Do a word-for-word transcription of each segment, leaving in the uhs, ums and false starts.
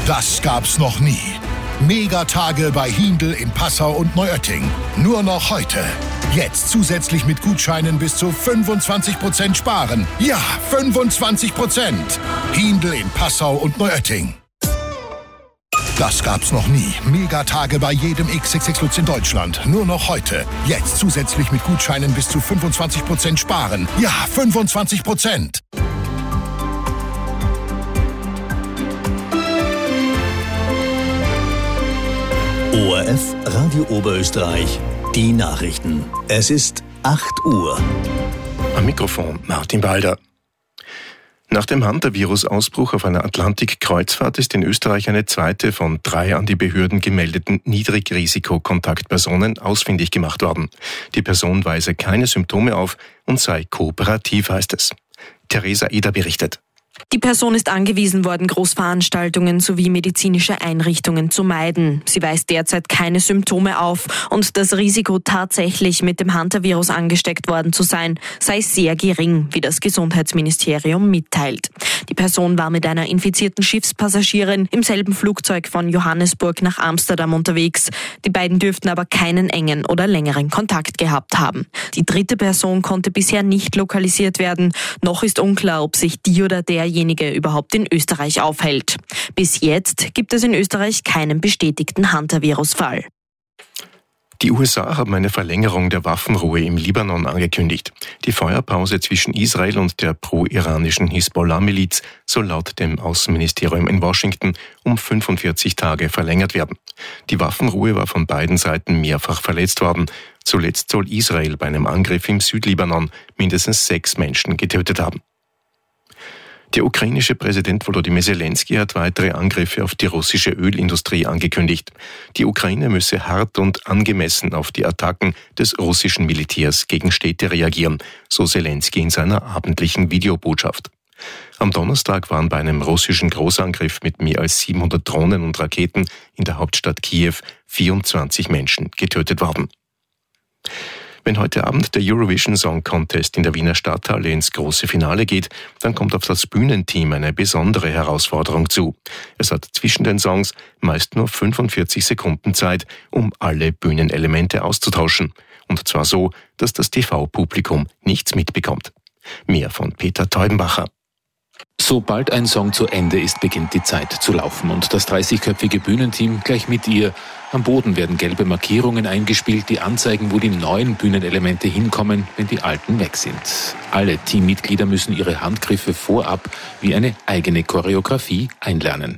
Das gab's noch nie. Megatage bei Hindl in Passau und Neuötting. Nur noch heute. Jetzt zusätzlich mit Gutscheinen bis zu fünfundzwanzig Prozent sparen. Ja, fünfundzwanzig Prozent. Hindl in Passau und Neuötting. Das gab's noch nie. Megatage bei jedem X X X Lutz in Deutschland. Nur noch heute. Jetzt zusätzlich mit Gutscheinen bis zu fünfundzwanzig Prozent sparen. Ja, fünfundzwanzig Prozent. O R F Radio Oberösterreich, die Nachrichten. Es ist acht Uhr. Am Mikrofon Martin Balder. Nach dem Hantavirus-Ausbruch auf einer Atlantik-Kreuzfahrt ist in Österreich eine zweite von drei an die Behörden gemeldeten Niedrigrisiko-Kontaktpersonen ausfindig gemacht worden. Die Person weise keine Symptome auf und sei kooperativ, heißt es. Theresa Eder berichtet. Die Person ist angewiesen worden, Großveranstaltungen sowie medizinische Einrichtungen zu meiden. Sie weist derzeit keine Symptome auf und das Risiko, tatsächlich mit dem Hantavirus angesteckt worden zu sein, sei sehr gering, wie das Gesundheitsministerium mitteilt. Die Person war mit einer infizierten Schiffspassagierin im selben Flugzeug von Johannesburg nach Amsterdam unterwegs. Die beiden dürften aber keinen engen oder längeren Kontakt gehabt haben. Die dritte Person konnte bisher nicht lokalisiert werden. Noch ist unklar, ob sich die oder der derjenige überhaupt in Österreich aufhält. Bis jetzt gibt es in Österreich keinen bestätigten Hantavirus-Fall. Die U S A haben eine Verlängerung der Waffenruhe im Libanon angekündigt. Die Feuerpause zwischen Israel und der pro-iranischen Hisbollah-Miliz soll laut dem Außenministerium in Washington um fünfundvierzig Tage verlängert werden. Die Waffenruhe war von beiden Seiten mehrfach verletzt worden. Zuletzt soll Israel bei einem Angriff im Südlibanon mindestens sechs Menschen getötet haben. Der ukrainische Präsident Volodymyr Zelensky hat weitere Angriffe auf die russische Ölindustrie angekündigt. Die Ukraine müsse hart und angemessen auf die Attacken des russischen Militärs gegen Städte reagieren, so Zelensky in seiner abendlichen Videobotschaft. Am Donnerstag waren bei einem russischen Großangriff mit mehr als siebenhundert Drohnen und Raketen in der Hauptstadt Kiew vierundzwanzig Menschen getötet worden. Wenn heute Abend der Eurovision Song Contest in der Wiener Stadthalle ins große Finale geht, dann kommt auf das Bühnenteam eine besondere Herausforderung zu. Es hat zwischen den Songs meist nur fünfundvierzig Sekunden Zeit, um alle Bühnenelemente auszutauschen. Und zwar so, dass das T V-Publikum nichts mitbekommt. Mehr von Peter Teubenbacher. Sobald ein Song zu Ende ist, beginnt die Zeit zu laufen und das dreißigköpfige Bühnenteam gleich mit ihr. Am Boden werden gelbe Markierungen eingespielt, die anzeigen, wo die neuen Bühnenelemente hinkommen, wenn die alten weg sind. Alle Teammitglieder müssen ihre Handgriffe vorab wie eine eigene Choreografie einlernen.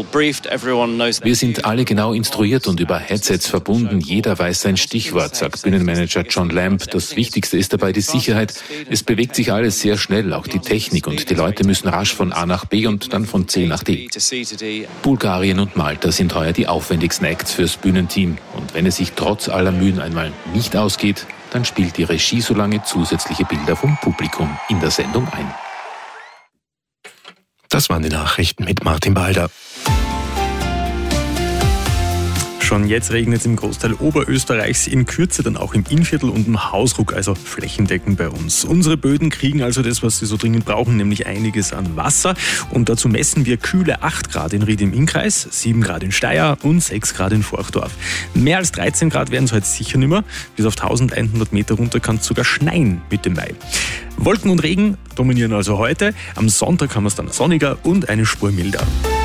Wir sind alle genau instruiert und über Headsets verbunden. Jeder weiß sein Stichwort, sagt Bühnenmanager John Lamb. Das Wichtigste ist dabei die Sicherheit. Es bewegt sich alles sehr schnell, auch die Technik, und die Leute müssen rasch von A nach B und dann von C nach D. Bulgarien und Malta sind heuer die aufwendigsten Acts fürs Bühnenteam. Und wenn es sich trotz aller Mühen einmal nicht ausgeht, dann spielt die Regie so lange zusätzliche Bilder vom Publikum in der Sendung ein. Das waren die Nachrichten mit Martin Balder. Schon jetzt regnet es im Großteil Oberösterreichs, in Kürze dann auch im Innviertel und im Hausruck, also flächendeckend bei uns. Unsere Böden kriegen also das, was sie so dringend brauchen, nämlich einiges an Wasser. Und dazu messen wir kühle acht Grad in Ried im Innkreis, sieben Grad in Steyr und sechs Grad in Forchdorf. Mehr als dreizehn Grad werden es heute sicher nicht mehr. Bis auf eintausendeinhundert Meter runter kann es sogar schneien mit dem Mai. Wolken und Regen dominieren also heute. Am Sonntag haben wir es dann sonniger und eine Spur milder.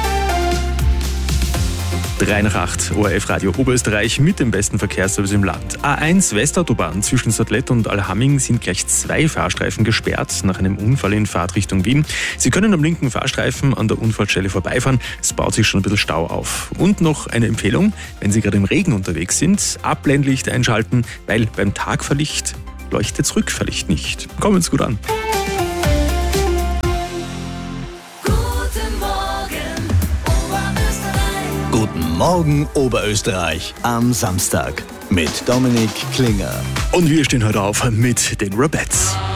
drei nach acht, O R F Radio Oberösterreich mit dem besten Verkehrsservice im Land. A eins Westautobahn zwischen Sattlett und Allhaming sind gleich zwei Fahrstreifen gesperrt nach einem Unfall in Fahrtrichtung Wien. Sie können am linken Fahrstreifen an der Unfallstelle vorbeifahren. Es baut sich schon ein bisschen Stau auf. Und noch eine Empfehlung, wenn Sie gerade im Regen unterwegs sind, Abblendlicht einschalten, weil beim Tagfahrlicht leuchtet das Rückfahrlicht nicht. Kommen Sie gut an. Guten Morgen Oberösterreich am Samstag mit Dominik Klinger. Und wir stehen heute auf mit den Rabettes.